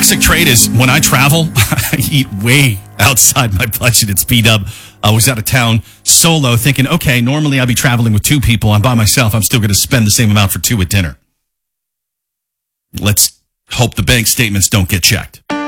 classic trait is when I travel, I eat way outside my budget. It's P-Dub. I was out of town solo thinking, okay, normally I'd be traveling with two people. I'm by myself. I'm still going to spend the same amount for two at dinner. Let's hope the bank statements don't get checked.